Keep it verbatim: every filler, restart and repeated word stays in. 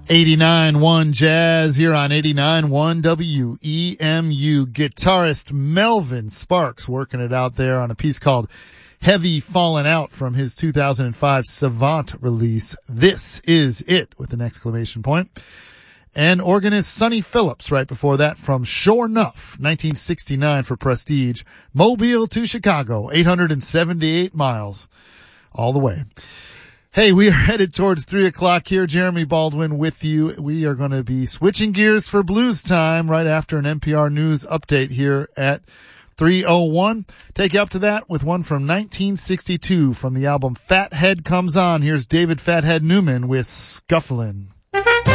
eighty-nine point one Jazz here on eighty-nine point one W E M U. Guitarist Melvin Sparks working it out there on a piece called Heavy Fallen Out from his two thousand five Savant release. This is it with an exclamation point. And organist Sonny Phillips right before that from Sure Enough, nineteen sixty-nine for Prestige. Mobile to Chicago, eight hundred seventy-eight miles all the way. Hey, we are headed towards three o'clock here. Jeremy Baldwin with you. We are going to be switching gears for blues time right after an N P R News update here at three oh one. Take you up to that with one from nineteen sixty-two from the album Fathead Comes On. Here's David Fathead Newman with Scufflin'.